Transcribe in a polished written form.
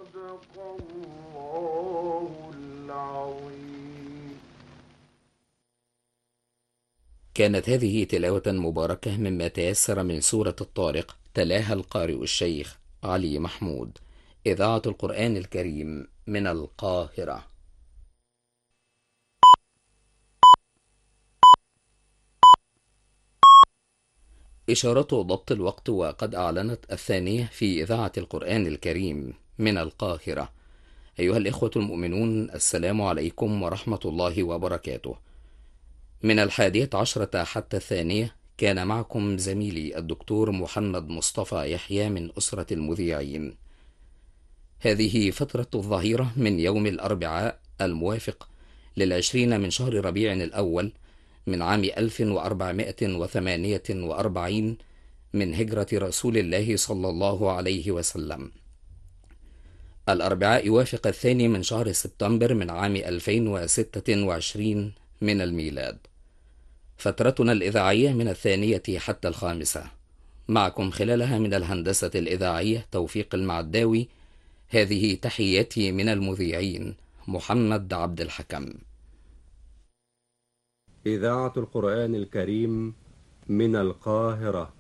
صدق الله العظيم. كانت هذه تلاوة مباركة مما تيسر من سورة الطارق، تلاها القارئ الشيخ علي محمود. إذاعة القرآن الكريم من القاهرة. إشارة ضبط الوقت، وقد أعلنت الثانية في إذاعة القرآن الكريم من القاهرة. أيها الإخوة المؤمنون، السلام عليكم ورحمة الله وبركاته. من 11 حتى 2 كان معكم زميلي الدكتور محمد مصطفى يحيى من أسرة المذيعين. هذه فترة الظهيرة من يوم الأربعاء الموافق 20 من شهر ربيع الأول من عام 1448 من هجرة رسول الله صلى الله عليه وسلم. الأربعاء يوافق 2 من شهر سبتمبر من عام 2026 من الميلاد. فترتنا الإذاعية من 2 حتى 5، معكم خلالها من الهندسة الإذاعية توفيق المعداوي. هذه تحياتي من المذيعين محمد عبد الحكم. إذاعة القرآن الكريم من القاهرة.